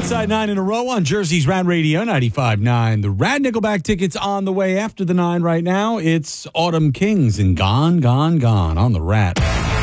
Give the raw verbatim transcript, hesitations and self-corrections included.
Inside nine in a row on Jersey's Rad Radio ninety-five point nine. The Rad Nickelback tickets on the way after the nine right now. It's Autumn Kings and Gone, Gone, Gone on the Rad.